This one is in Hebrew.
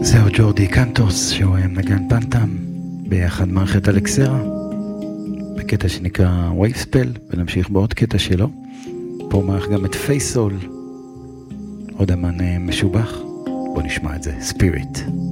זהו ג'ורדי קנטוס שהוא נגן פנטם ביחד מערכת אלקסרה בקטע שנקרא וייבספל, ונמשיך בעוד קטע שלו. פה מערך גם את פייסול, עוד אמן משובח. בוא נשמע את זה, ספיריט.